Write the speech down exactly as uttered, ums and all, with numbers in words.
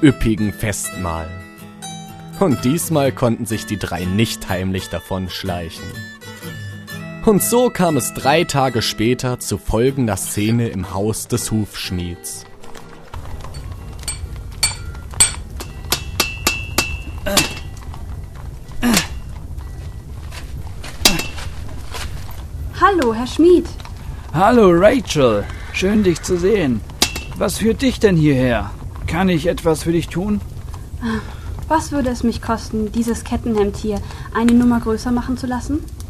üppigen Festmahl. Und diesmal konnten sich die drei nicht heimlich davonschleichen. Und so kam es drei Tage später zu folgender Szene im Haus des Hufschmieds. Hallo, Herr Schmied. Hallo, Rachel. Schön, dich zu sehen. Was führt dich denn hierher? Kann ich etwas für dich tun? Was würde es mich kosten, dieses Kettenhemd hier eine Nummer größer machen zu lassen?